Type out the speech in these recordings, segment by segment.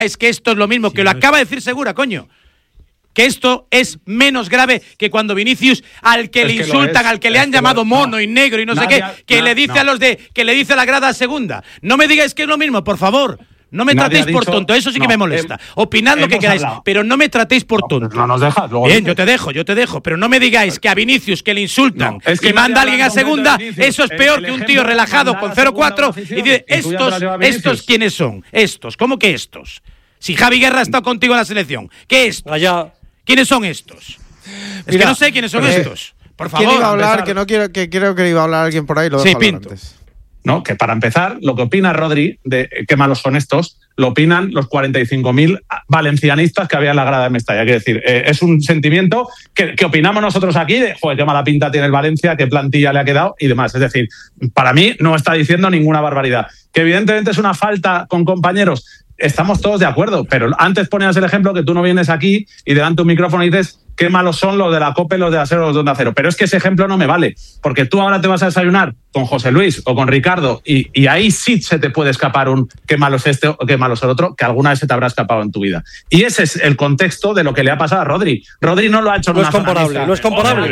es que esto es lo mismo, que lo acaba de decir Segura, coño. Que esto es menos grave que cuando Vinicius, al que le insultan, al que le han llamado mono y negro y no sé qué, que le dice que le dice a la grada segunda. No me digáis que es lo mismo, por favor. No me tratéis por tonto, eso sí que me molesta. Opinad lo que queráis, pero no me tratéis por tonto. No nos dejas. Bien, yo te dejo, pero no me digáis que a Vinicius, que le insultan, que manda a alguien a segunda, eso es peor que un tío relajado con 0-4 y dice, ¿estos quiénes son? Estos, ¿cómo que estos? Si Javi Guerra ha estado contigo en la selección, ¿qué estos? ¿Quiénes son estos? Es que no sé quiénes son estos. Por favor. ¿Quién iba a hablar? Que creo que iba a hablar alguien por ahí. Sí, Pinto. No, que para empezar, lo que opina Rodri de qué malos son estos, lo opinan los 45.000 valencianistas que había en la grada de Mestalla. Quiero decir, es un sentimiento que opinamos nosotros aquí de, joder, qué mala pinta tiene el Valencia, qué plantilla le ha quedado y demás. Es decir, para mí no está diciendo ninguna barbaridad. Que evidentemente es una falta con compañeros, estamos todos de acuerdo, pero antes ponías el ejemplo que tú no vienes aquí y delante de un micrófono y dices qué malos son los de la COPE, los de la SER, los de Onda Cero. Pero es que ese ejemplo no me vale, porque tú ahora te vas a desayunar con José Luis o con Ricardo y ahí sí se te puede escapar un qué malo es este o qué malo es el otro, que alguna vez se te habrá escapado en tu vida. Y ese es el contexto de lo que le ha pasado a Rodri. Rodri no lo ha hecho en una zona mixta. No es comparable.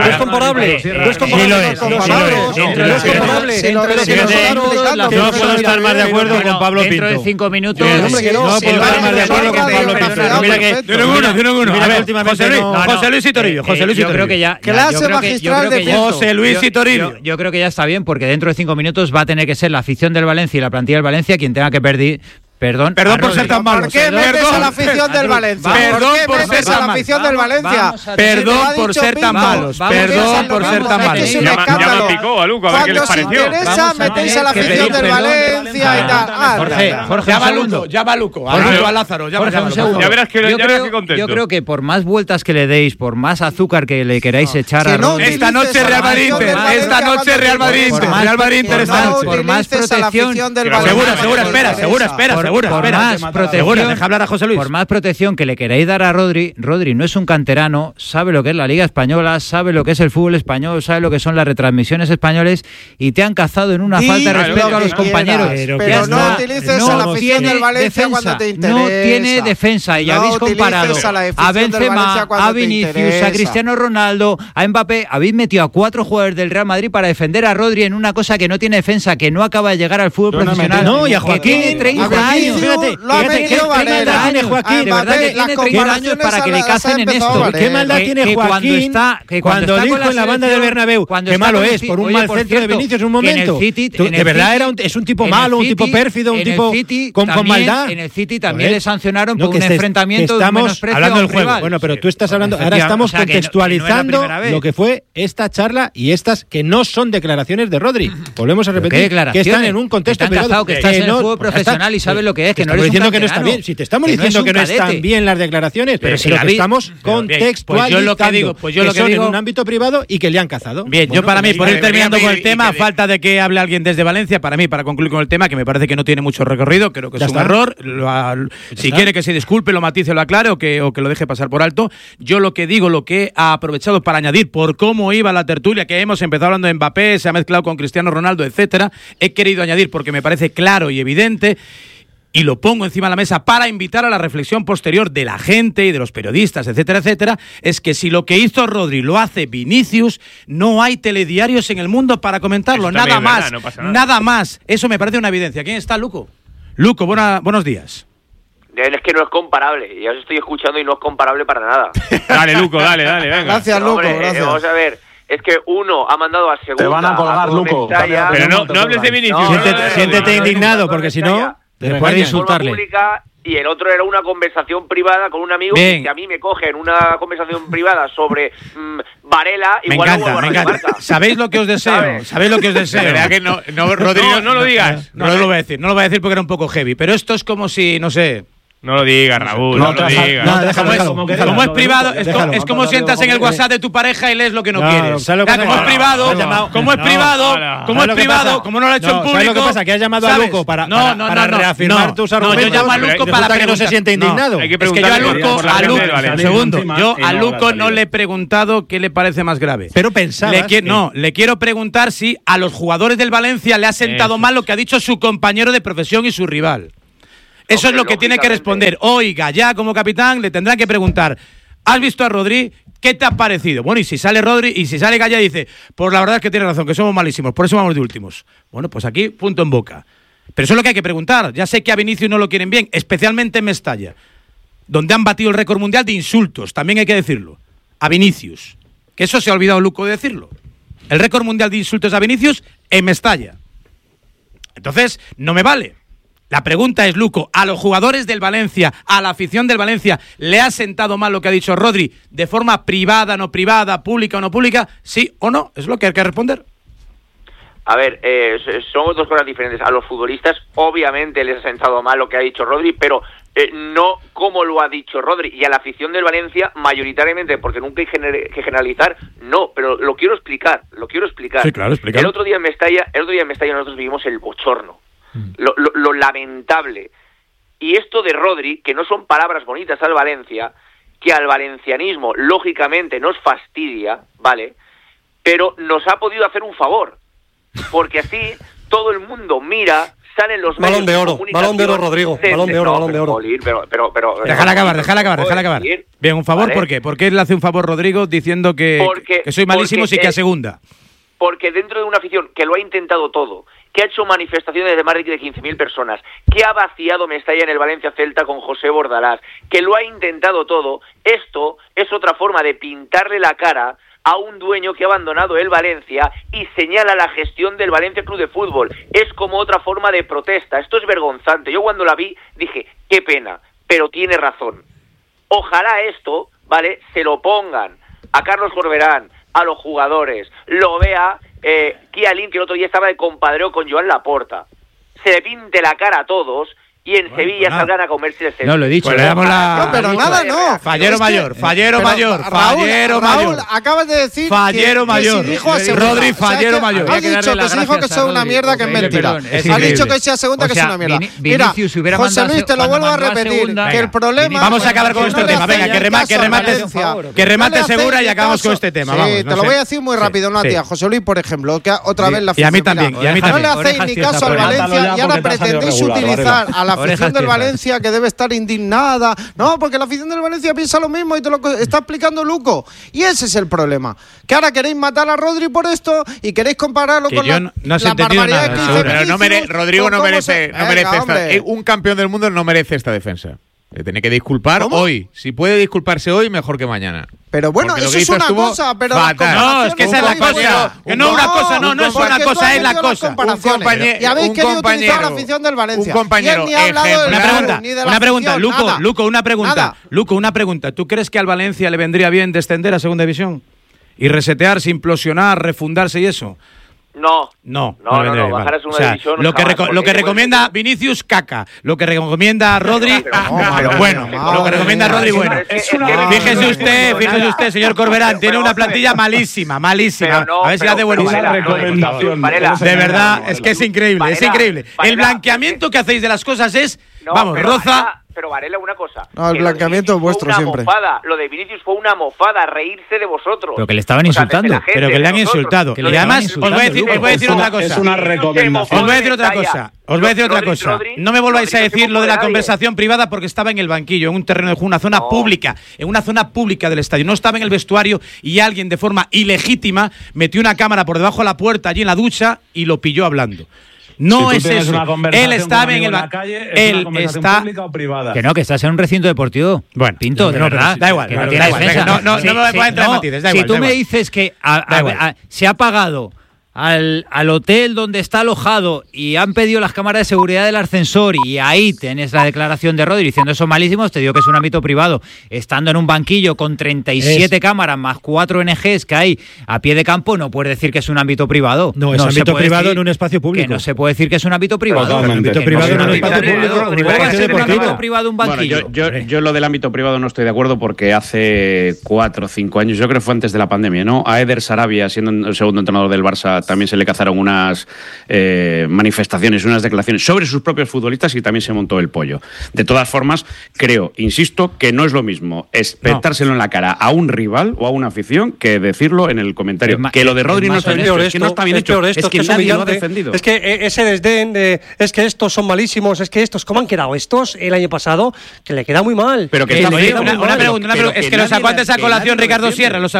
No puedo estar más de acuerdo con Pablo Pinto. Dentro de 5 minutos. No puedo estar más de acuerdo con Pablo Pinto. Mira que José Luis y Torillo. Yo creo que ya. Clase magistral de José Luis y Torillo. Yo creo que ya está bien, porque dentro de 5 minutos va a tener que ser la afición del Valencia y la plantilla del Valencia quien tenga que perder. Perdón por ser tan malo. ¿Por qué metes a la afición del Valencia? Perdón por ser tan malos. Perdón por ser tan malos. Perdón por ser tan malos. Llama a Pico, a Luco, a ver qué les pareció. Cuando os interesa, metéis a la afición del Valencia y tal. Jorge, llama a Luco, a Lázaro. Ya verás que contento. Yo creo que por más vueltas que le deis, por más azúcar que le queráis echar a esta noche Real Madrid Inter. Esta noche Real Madrid Inter. Real Madrid Inter esta noche. Por más protección. Segura, deja hablar a José Luis. Por más protección que le queráis dar a Rodri no es un canterano, sabe lo que es la Liga Española, sabe lo que es el fútbol español, sabe lo que son las retransmisiones españoles y te han cazado en una falta de respeto a los compañeros. Pero no utilices a la afición del Valencia cuando te interesa. No tiene defensa y habéis comparado a Benzema, a Vinicius, a Cristiano Ronaldo, a Mbappé. Habéis metido a 4 jugadores del Real Madrid para defender a Rodri en una cosa que no tiene defensa, que no acaba de llegar al fútbol profesional. No, y a Joaquín tiene 30 años. Fíjate, Joaquín, de verdad que tiene 30 años para que le casen en esto. ¿Qué maldad tiene Joaquín cuando dijo en la banda del Bernabéu qué malo es por un mal centro de Vinicius en un momento? De verdad es un tipo malo, un tipo pérfido, un tipo con maldad. En el City también le sancionaron por un enfrentamiento de un menosprecio hablando del juego. rival. Bueno, pero tú estás hablando, ahora estamos contextualizando lo que fue esta charla y estas que no son declaraciones de Rodri. Volvemos a repetir que están en un contexto privado, que estás en el fútbol profesional y sabes lo que es, que no eres diciendo que no está bien. Si te estamos diciendo que no están bien las declaraciones, pero que estamos contextualizando que son en un ámbito privado y que le han cazado. Bien, yo para mí, por ir terminando con el tema, falta de que hable alguien desde Valencia, para mí, para concluir con el tema, que me parece que no tiene mucho recorrido, creo que es un error. Si quiere que se disculpe, lo matice, lo aclare o que lo deje pasar por alto. Yo lo que digo, lo que he aprovechado para añadir por cómo iba la tertulia, que hemos empezado hablando de Mbappé, se ha mezclado con Cristiano Ronaldo, etcétera, he querido añadir porque me parece claro y evidente. Y lo pongo encima de la mesa para invitar a la reflexión posterior de la gente y de los periodistas, etcétera, etcétera, es que si lo que hizo Rodri lo hace Vinicius, no hay telediarios en el mundo para comentarlo, nada más, verdad, no nada más. Eso me parece una evidencia. ¿Quién está, Luco? Luco, buenos días. Es que no es comparable, ya os estoy escuchando y no es comparable para nada. Dale, Luco, dale, venga. Gracias, Luco, gracias. Vamos a ver. Es que uno ha mandado a segunda. Te van a colgar, Luco. Pero no hables de Vinicius. Siéntete indignado, porque si no, después de insultarle. Y el otro era una conversación privada con un amigo que a mí me coge en una conversación privada sobre Varela. Me encanta. ¿Sabéis lo que os deseo? ¿Sabéis lo que os deseo? ¿Verdad que no, Rodrigo, no lo digas? No lo voy a decir porque era un poco heavy, pero esto es como si, no sé... No lo digas, Raúl, no lo digas. Como es privado, es como si entras en el WhatsApp de tu pareja y lees lo que no quieres. Como es privado, como no lo ha hecho en público. ¿Sabes lo que pasa? Que has llamado a Luco para reafirmar tus argumentos. No, yo llamo a Luco para que no se siente indignado. Es que yo a Luco no le he preguntado qué le parece más grave. Pero pensabas. Le quiero preguntar si a los jugadores del Valencia le ha sentado mal lo que ha dicho su compañero de profesión y su rival. Eso es lo que tiene que responder. Oiga, ya como capitán le tendrán que preguntar, ¿has visto a Rodri? ¿Qué te ha parecido? Bueno, y si sale Rodri, y si sale Gaya y dice, pues la verdad es que tiene razón, que somos malísimos, por eso vamos de últimos. Bueno, pues aquí, punto en boca. Pero eso es lo que hay que preguntar. Ya sé que a Vinicius no lo quieren bien, especialmente en Mestalla, donde han batido el récord mundial de insultos, también hay que decirlo, a Vinicius. Que eso se ha olvidado Luco de decirlo. El récord mundial de insultos a Vinicius en Mestalla. Entonces, no me vale. La pregunta es, Luco, ¿a los jugadores del Valencia, a la afición del Valencia, le ha sentado mal lo que ha dicho Rodri de forma privada, no privada, pública o no pública? ¿Sí o no? Es lo que hay que responder. A ver, somos dos cosas diferentes. A los futbolistas, obviamente, les ha sentado mal lo que ha dicho Rodri, pero no como lo ha dicho Rodri. Y a la afición del Valencia, mayoritariamente, porque nunca hay que generalizar, no, pero lo quiero explicar. Sí, claro, explica. El otro día en Mestalla nosotros vivimos el bochorno. Lo lamentable. Y esto de Rodri, que no son palabras bonitas al Valencia, que al valencianismo lógicamente nos fastidia, ¿vale? Pero nos ha podido hacer un favor, porque así todo el mundo mira, salen los medios de comunicación. Balón de oro, Rodrigo. Balón de oro. Pero déjala acabar. Bien, un favor, ¿vale? ¿Por qué? ¿Por qué le hace un favor Rodrigo diciendo que soy malísimo y que a segunda? Porque dentro de una afición que lo ha intentado todo, que ha hecho manifestaciones de más de 15.000 personas, que ha vaciado Mestalla en el Valencia Celta con José Bordalás, que lo ha intentado todo, esto es otra forma de pintarle la cara a un dueño que ha abandonado el Valencia y señala la gestión del Valencia Club de Fútbol. Es como otra forma de protesta. Esto es vergonzante. Yo cuando la vi dije, qué pena, pero tiene razón. Ojalá esto, ¿vale?, se lo pongan a Carlos Corberán, a los jugadores, lo vea Kialin, que el otro día estaba de compadreo con Joan Laporta, se le pinte la cara a todos y en Sevilla salgan a comerse el centro. No, lo he dicho. Pues no, pero nada, no. Fallero mayor. Raúl, acabas de decir fallero mayor. Rodri, fallero mayor. Ha dicho que se dijo que es una mierda, que es mentira. Ha dicho que sea segunda, que es una mierda. Mira, José Luis, te lo vuelvo a repetir, que el problema... Vamos a acabar con este tema. Venga, que remate Segura y acabamos con este tema. Sí, te lo voy a decir muy rápido, no a ti, a José Luis, por ejemplo, que otra vez la afición... Y a mí también. No le hacéis ni caso al Valencia y ahora pretendéis utilizar a la afición del Valencia, que debe estar indignada. No, porque la afición del Valencia piensa lo mismo y te lo está explicando Luco. Y ese es el problema. Que ahora queréis matar a Rodri por esto y queréis compararlo con la barbaridad que hizo Vinicius. Pero Rodrigo no merece un campeón del mundo no merece esta defensa. Tiene que disculpar hoy. Si puede disculparse hoy, mejor que mañana. Pero bueno, eso es una cosa, pero no, es que esa es la cosa. No es una cosa, es la cosa. Y habéis querido utilizar la afición del Valencia. Un compañero. Una pregunta, Luco, una pregunta. ¿Tú crees que al Valencia le vendría bien descender a segunda división? Y resetearse, implosionar, refundarse y eso. No, bajar a segunda división. Lo que recomienda Vinicius, caca. Lo que recomienda Rodri, bueno. Lo que recomienda Rodri, bueno. Fíjese usted, señor Corberán, tiene una plantilla malísima. A ver si la de buenísima. De verdad, es que es increíble. El blanqueamiento que hacéis de las cosas es, roza... Pero Varela, una cosa. No, el blanqueamiento es vuestro siempre. Lo de Vinicius fue una mofada, reírse de vosotros. Pero que le estaban insultando. Pero que le han insultado. Y además, os voy a decir otra cosa. Es una recomendación. Os voy a decir otra cosa. No me volváis a decir lo de la conversación privada porque estaba en el banquillo, en un terreno de juego, una zona pública, en una zona pública del estadio. No estaba en el vestuario y alguien de forma ilegítima metió una cámara por debajo de la puerta allí en la ducha y lo pilló hablando. No es eso. Él estaba en la calle. Él está pública o privada. Que no, que estás en un recinto deportivo. Bueno, Pinto, de verdad. Da igual. No me voy a entrar en matices. Si tú me dices que se ha pagado al hotel donde está alojado y han pedido las cámaras de seguridad del ascensor y ahí tenés la declaración de Rodri diciendo eso malísimos, te digo que es un ámbito privado. Estando en un banquillo con 37 cámaras más 4 ONGs que hay a pie de campo, no puedes decir que es un ámbito privado. No, es ámbito privado en un espacio público. Que no se puede decir que es un ámbito privado. Un ámbito privado en un espacio público. Un ámbito privado, un banquillo. Yo lo del ámbito privado no estoy de acuerdo porque hace 4 o 5 años, yo creo que fue antes de la pandemia, ¿no? A Eder Sarabia, siendo el segundo entrenador del Barça, también se le cazaron unas manifestaciones, unas declaraciones sobre sus propios futbolistas y también se montó el pollo. De todas formas, creo, insisto, que no es lo mismo espetárselo en la cara a un rival o a una afición que decirlo en el comentario. Que lo de Rodri no está bien hecho, es que no está bien hecho, es que nadie lo ha defendido. Es que ese desdén de es que estos son malísimos, es que estos, ¿cómo han quedado estos el año pasado? Que le queda muy mal. Pero que una pregunta, es que lo sacó antes a colación Ricardo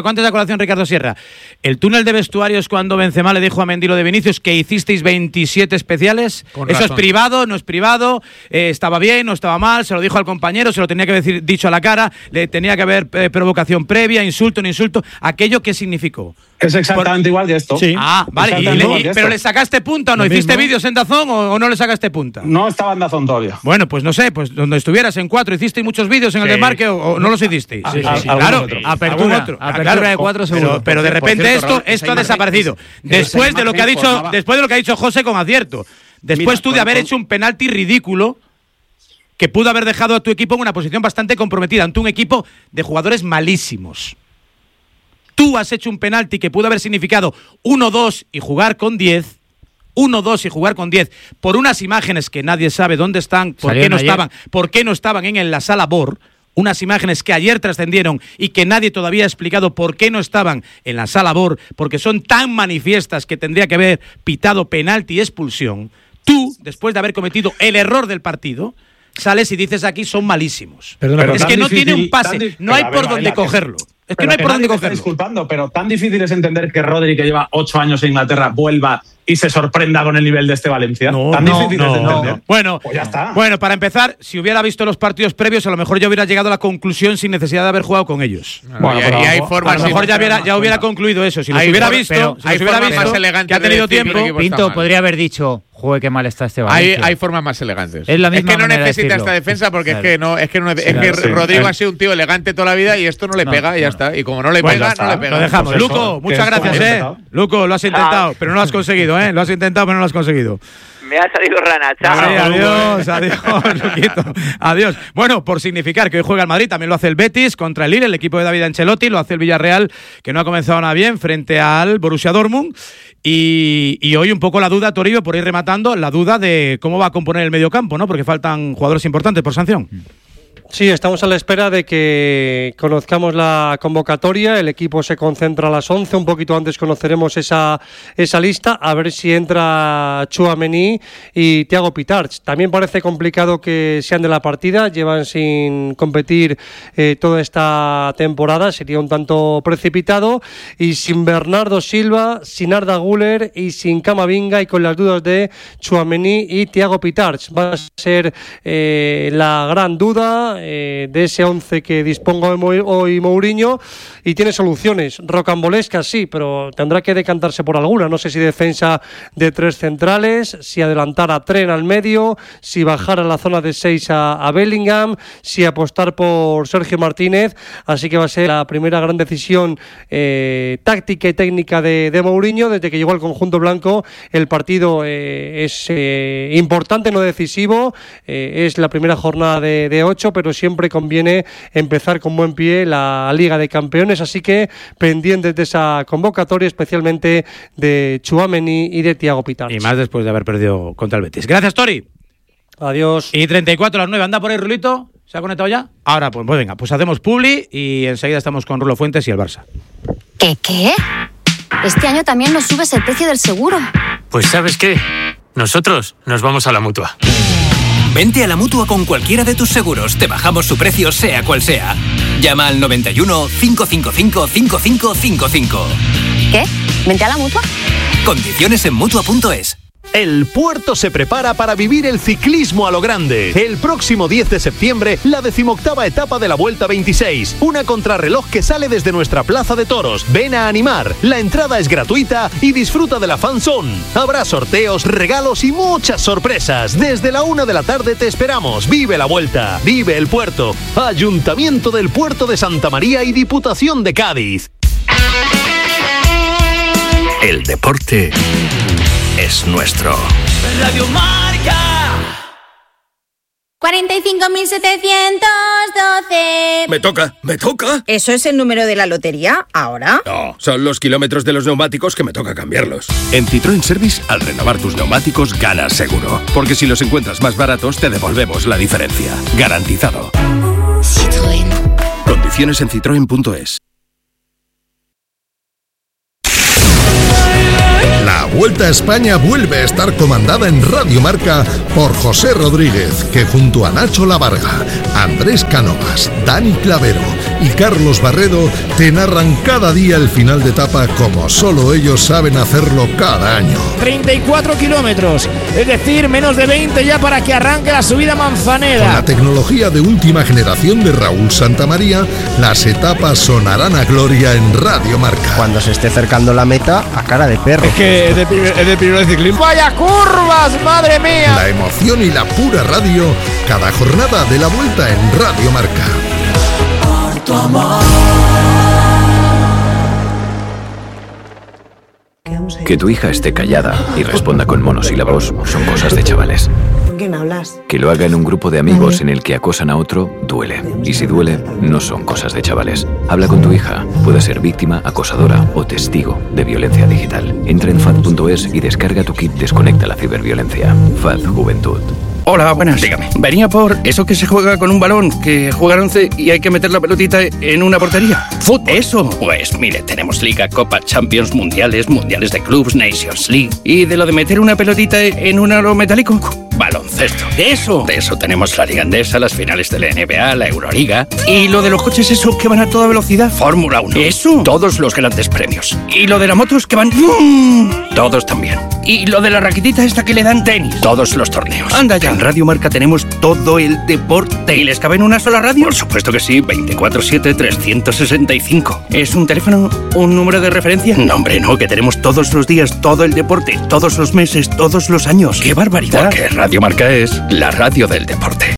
Sierra. El túnel de vestuarios cuando Benzema le dijo a Mendy lo de Vinicius que hicisteis 27 especiales. Eso es privado, no es privado, estaba bien, no estaba mal, se lo dijo al compañero, se lo tenía que haber dicho a la cara, le tenía que haber provocación previa, insulto, no insulto. ¿Aquello qué significó? Es exactamente igual que esto. Sí. Vale. ¿Pero le sacaste punta o no? ¿Hiciste vídeos en DAZN o no le sacaste punta? No estaba en DAZN todavía. Bueno, pues no sé, pues donde estuvieras en 4, ¿hicisteis muchos vídeos en el desmarque o no los hicisteis? Sí. Claro, apertura de 4 seguro. Pero de repente esto ha desaparecido. Después de lo que ha dicho José con acierto. Después tú de haber hecho un penalti ridículo que pudo haber dejado a tu equipo en una posición bastante comprometida ante un equipo de jugadores malísimos. Tú has hecho un penalti que pudo haber significado 1-2 y jugar con 10. 1-2 y jugar con 10 por unas imágenes que nadie sabe dónde están, por qué no estaban en la sala BOR. Unas imágenes que ayer trascendieron y que nadie todavía ha explicado por qué no estaban en la sala BOR, porque son tan manifiestas que tendría que haber pitado penalti y expulsión. Tú, después de haber cometido el error del partido, sales y dices aquí son malísimos. Pero es que no tiene un pase, no hay por dónde cogerlo. Es que no hay por dónde cogerlo. Disculpando, pero tan difícil es entender que Rodri, que lleva 8 años en Inglaterra, vuelva y se sorprenda con el nivel de este Valencia. Tan difícil es entender. Bueno, pues ya está. Bueno, para empezar, si hubiera visto los partidos previos, a lo mejor ya hubiera llegado a la conclusión sin necesidad de haber jugado con ellos. Bueno, y hay formas. A lo mejor ya hubiera concluido eso. Si los hubiera visto, hay formas más elegantes que ha tenido tiempo. Pinto podría haber dicho: joder, qué mal está este Valencia. Hay formas más elegantes. Es que no necesita esta defensa porque es que Rodrigo ha sido un tío elegante toda la vida y esto no le pega y ya está. Y como no le pega, no le pega. Lo dejamos. Luco, muchas gracias, Luco, lo has intentado, pero no lo has conseguido, Lo has intentado, pero no lo has conseguido. Me ha salido rana, chao. Adiós, Luquito. Adiós. Bueno, por significar que hoy juega el Madrid, también lo hace el Betis contra el Lille, el equipo de David Ancelotti, lo hace el Villarreal, que no ha comenzado nada bien frente al Borussia Dortmund. Y hoy un poco la duda, Toribio, por ir rematando, la duda de cómo va a componer el mediocampo, ¿no? Porque faltan jugadores importantes por sanción. Sí, estamos a la espera de que conozcamos la convocatoria. El equipo se concentra a las 11. Un poquito antes conoceremos esa lista. A ver si entra Tchouaméni y Thiago Pitarch. También parece complicado que sean de la partida. Llevan sin competir toda esta temporada. Sería un tanto precipitado. Y sin Bernardo Silva, sin Arda Güler y sin Camavinga, y con las dudas de Tchouaméni y Thiago Pitarch. Va a ser la gran duda de ese 11 que disponga hoy Mourinho, y tiene soluciones rocambolescas, sí, pero tendrá que decantarse por alguna. No sé si defensa de 3 centrales, si adelantar a Tren al medio, si bajar a la zona de 6 a Bellingham, si apostar por Sergio Martínez. Así que va a ser la primera gran decisión táctica y técnica de Mourinho desde que llegó al conjunto blanco. El partido es importante, no decisivo, es la primera jornada de 8, pero siempre conviene empezar con buen pie la Liga de Campeones, así que pendientes de esa convocatoria, especialmente de Tchouaméni y de Thiago Pitarch. Y más después de haber perdido contra el Betis. Gracias, Tori. Adiós. Y 34 a las 9, anda por ahí, Rulito. ¿Se ha conectado ya? Ahora, pues venga, pues hacemos publi y enseguida estamos con Rulo Fuentes y el Barça. ¿Qué? Este año también nos subes el precio del seguro. Pues ¿sabes qué? Nosotros nos vamos a la Mutua. Vente a la Mutua con cualquiera de tus seguros. Te bajamos su precio, sea cual sea. Llama al 91 555 5555. ¿Qué? ¿Vente a la Mutua? Condiciones en Mutua.es. El Puerto se prepara para vivir el ciclismo a lo grande. El próximo 10 de septiembre, la 18ª etapa de la Vuelta 26. Una contrarreloj que sale desde nuestra Plaza de Toros. Ven a animar. La entrada es gratuita y disfruta de la fanzone. Habrá sorteos, regalos y muchas sorpresas. Desde la 1 de la tarde te esperamos. Vive la Vuelta. Vive el Puerto. Ayuntamiento del Puerto de Santa María y Diputación de Cádiz. El deporte es nuestro. Radio Marca. 45.712. Me toca. ¿Eso es el número de la lotería ahora? No, son los kilómetros de los neumáticos que me toca cambiarlos. En Citroën Service, al renovar tus neumáticos, ganas seguro. Porque si los encuentras más baratos, te devolvemos la diferencia. Garantizado. Citroën. Condiciones en citroen.es. La Vuelta a España vuelve a estar comandada en Radio Marca por José Rodríguez, que junto a Nacho Lavarga, Andrés Cánovas, Dani Clavero y Carlos Barredo te narran cada día el final de etapa como solo ellos saben hacerlo cada año. 34 kilómetros, es decir, menos de 20 ya para que arranque la subida Manzaneda. Con la tecnología de última generación de Raúl Santamaría, las etapas sonarán a gloria en Radio Marca. Cuando se esté acercando la meta, a cara de perro. Es que es de primero de ciclismo. ¡Vaya curvas, madre mía! La emoción y la pura radio, cada jornada de la Vuelta en Radio Marca. Por tu amor. Que tu hija esté callada y responda con monosílabos son cosas de chavales. ¿Con quién hablas? Que lo haga en un grupo de amigos en el que acosan a otro, duele. Y si duele, no son cosas de chavales. Habla con tu hija. Puede ser víctima, acosadora o testigo de violencia digital. Entra en FAD.es y descarga tu kit Desconecta la ciberviolencia. FAD Juventud. Hola, buenas. Dígame. Venía por eso que se juega con un balón, que juegan 11 y hay que meter la pelotita en una portería. ¡Fútbol! Eso. Pues mire, tenemos Liga, Copa, Champions, Mundiales, Mundiales de Clubs, Nations League. Y de lo de meter una pelotita en un aro metálico, baloncesto. De eso tenemos la Liga Endesa, las finales de la NBA, la Euroliga. Y lo de los coches, eso que van a toda velocidad, Fórmula 1. Eso, todos los grandes premios. Y lo de las motos que van... todos también. Y lo de la raquetita esta que le dan tenis, todos los torneos. Anda ya. En Radio Marca tenemos todo el deporte. ¿Y les cabe en una sola radio? Por supuesto que sí, 24/7, 365. ¿Es un teléfono? ¿Un número de referencia? No, hombre, no, que tenemos todos los días, todo el deporte, todos los meses, todos los años. ¡Qué barbaridad! Porque Radio Marca es la radio del deporte.